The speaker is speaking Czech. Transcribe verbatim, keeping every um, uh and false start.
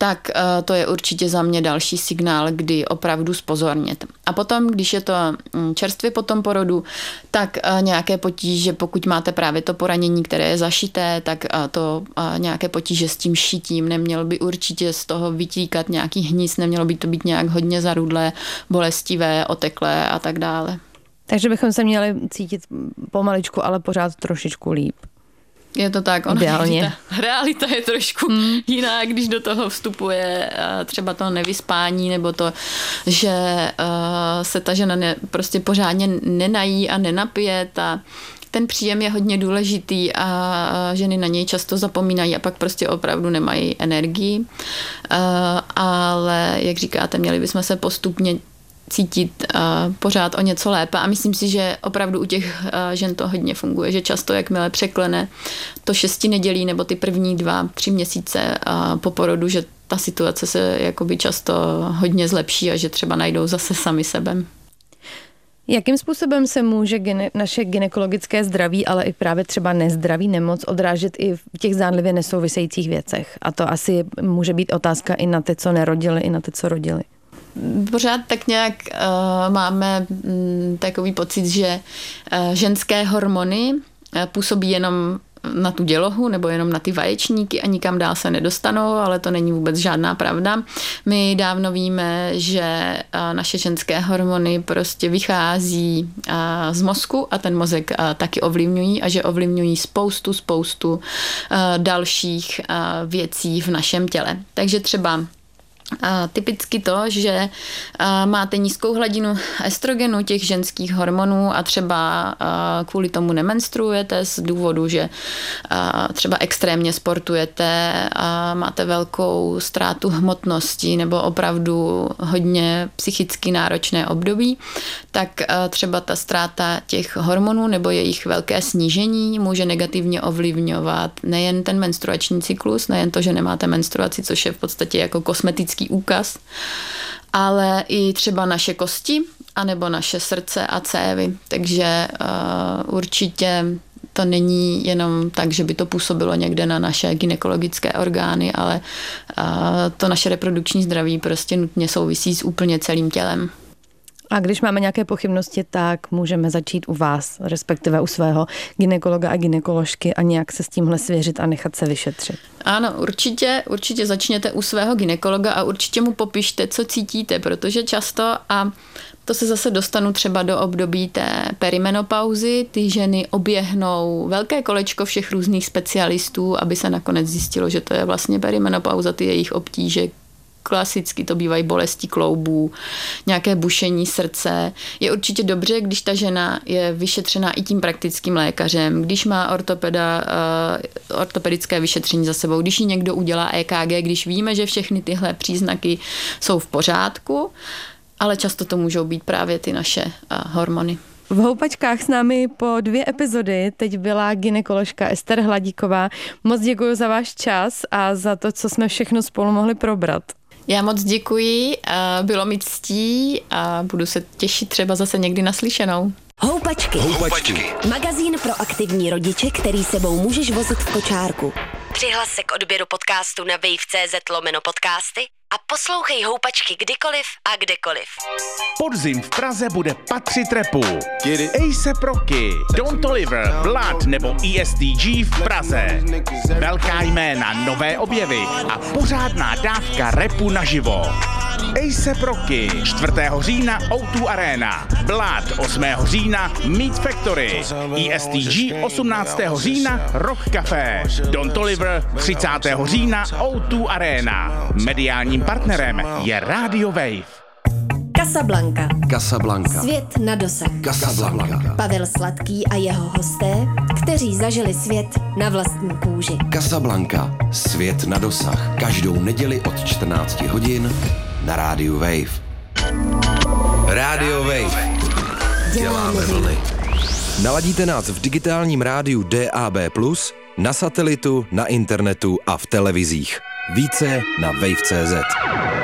tak to je určitě za mě další signál, kdy opravdu zpozornět. A potom, když je to čerstvě po tom porodu, tak nějaké potíže, pokud máte právě to poranění, které je zašité, tak to nějaké potíže s tím šitím, nemělo by určitě z toho vytíkat nějaký hníz, nemělo by to být nějak hodně zarudlé, bolestivé, oteklé a tak dále. Takže bychom se měli cítit pomaličku, ale pořád trošičku líp. Je to tak, ono Ideálně. Ta realita je trošku hmm. jiná, když do toho vstupuje třeba to nevyspání, nebo to, že se ta žena ne, prostě pořádně nenají a nenapije. Ta, ten příjem je hodně důležitý a ženy na něj často zapomínají a pak prostě opravdu nemají energii. Ale jak říkáte, měli bychom se postupně cítit uh, pořád o něco lépe a myslím si, že opravdu u těch uh, žen to hodně funguje, že často jakmile překlene to šesti nedělí nebo ty první dva, tři měsíce uh, po porodu, že ta situace se jakoby často hodně zlepší a že třeba najdou zase sami sebe. Jakým způsobem se může gine, naše gynekologické zdraví, ale i právě třeba nezdraví nemoc odrážet i v těch zdánlivě nesouvisejících věcech? A to asi může být otázka i na ty, co nerodili, i na ty, co rodili. Pořád tak nějak uh, máme um, takový pocit, že uh, ženské hormony uh, působí jenom na tu dělohu nebo jenom na ty vaječníky a nikam dál se nedostanou, ale to není vůbec žádná pravda. My dávno víme, že uh, naše ženské hormony prostě vychází uh, z mozku a ten mozek uh, taky ovlivňují a že ovlivňují spoustu, spoustu uh, dalších uh, věcí v našem těle. Takže třeba A typicky to, že máte nízkou hladinu estrogenu, těch ženských hormonů a třeba kvůli tomu nemenstruujete z důvodu, že třeba extrémně sportujete a máte velkou ztrátu hmotnosti nebo opravdu hodně psychicky náročné období, tak třeba ta ztráta těch hormonů nebo jejich velké snížení může negativně ovlivňovat nejen ten menstruační cyklus, nejen to, že nemáte menstruaci, což je v podstatě jako kosmetický úkaz, ale i třeba naše kosti, anebo naše srdce a cévy. Takže uh, určitě to není jenom tak, že by to působilo někde na naše gynekologické orgány, ale uh, to naše reprodukční zdraví prostě nutně souvisí s úplně celým tělem. A když máme nějaké pochybnosti, tak můžeme začít u vás, respektive u svého gynekologa a gynekoložky a nějak se s tímhle svěřit a nechat se vyšetřit. Ano, určitě, určitě začněte u svého gynekologa a určitě mu popište, co cítíte, protože často, a to se zase dostanu třeba do období té perimenopauzy, ty ženy oběhnou velké kolečko všech různých specialistů, aby se nakonec zjistilo, že to je vlastně perimenopauza, ty jejich obtíže. Klasicky to bývají bolesti kloubů, nějaké bušení srdce. Je určitě dobře, když ta žena je vyšetřená i tím praktickým lékařem, když má ortopeda, uh, ortopedické vyšetření za sebou, když jí někdo udělá E K G, když víme, že všechny tyhle příznaky jsou v pořádku, ale často to můžou být právě ty naše uh, hormony. V Houpačkách s námi po dvě epizody teď byla gynekoložka Ester Hladíková. Moc děkuji za váš čas a za to, co jsme všechno spolu mohli probrat. Já moc děkuji, bylo mi ctí a budu se těšit třeba zase někdy naslyšenou. Houpačky. Houpačky. Magazín pro aktivní rodiče, který sebou můžeš vozit v kočárku. Přihlas se k odběru podcastu na wave tečka cé zet lomeno podcasty a poslouchej Houpačky kdykoliv a kdekoliv. Podzim v Praze bude patřit rapu. A$ej ep Rocky, Don Toliver, Blood nebo E S T G v Praze. Velká jména, nové objevy a pořádná dávka rapu naživo. A$ej ep Rocky, čtvrtého října O dva Arena, Blood osmého října Meat Factory, E S T G osmnáctého října Rock Café, Don Toliver třicátého října O dva Arena. Mediálním partnerem je Radio Wave. Casablanca. Casablanca. Svět na dosah. Casablanca. Pavel Sladký a jeho hosté, kteří zažili svět na vlastní kůži. Casablanca. Svět na dosah. Každou neděli od čtrnácti hodin na rádiu Wave. Radio Wave. Děláme vlny. Naladíte nás v digitálním rádiu D A B plus, na satelitu, na internetu a v televizích. Více na wave tečka cé zet.